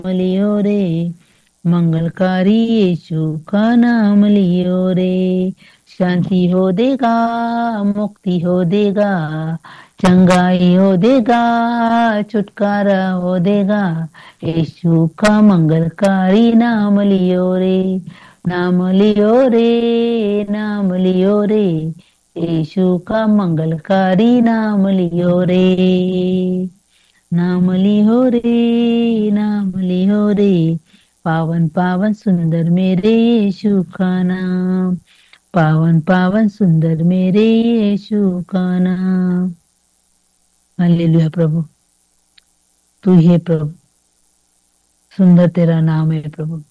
लियो रे, मंगलकारी यीशु का नाम लियो रे। शांति हो देगा, मुक्ति हो देगा, चंगाई हो देगा, छुटकारा हो देगा। यीशु का मंगलकारी नाम लियो रे, नाम लियो रे, नाम लियो रे। यीशु का मंगलकारी नाम लियो रे, नाम लियो रे, नाम लियो रे। पावन पावन सुंदर मेरे यीशु का नाम, पावन पावन सुंदर मेरे यीशु का नाम। हालेलुया प्रभु, तू ही है प्रभु, सुंदर तेरा नाम है प्रभु।